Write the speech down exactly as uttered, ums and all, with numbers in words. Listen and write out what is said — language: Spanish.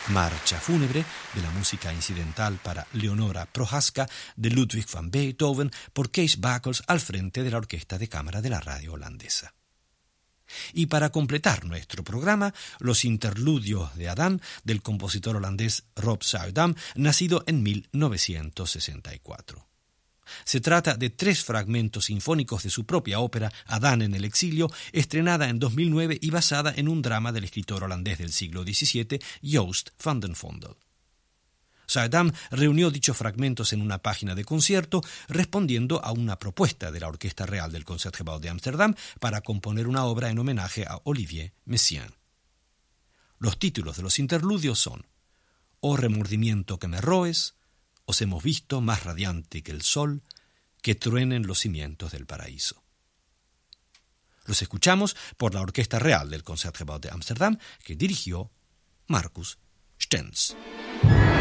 Marcha fúnebre de la música incidental para Leonora Prohaska de Ludwig van Beethoven por Kees Bakels al frente de la Orquesta de Cámara de la Radio Holandesa. Y para completar nuestro programa, los interludios de Adán del compositor holandés Rob Zuidam, nacido en mil novecientos sesenta y cuatro. Se trata de tres fragmentos sinfónicos de su propia ópera Adán en el exilio, estrenada en dos mil nueve y basada en un drama del escritor holandés del siglo diecisiete, Joost van den Vondel. Zuidam reunió dichos fragmentos en una página de concierto, respondiendo a una propuesta de la Orquesta Real del Concertgebouw de Ámsterdam para componer una obra en homenaje a Olivier Messiaen. Los títulos de los interludios son «Oh remordimiento que me roes», «Os hemos visto más radiante que el sol», «Que truenen los cimientos del paraíso». Los escuchamos por la Orquesta Real del Concertgebouw de Ámsterdam, que dirigió Marcus Stenz.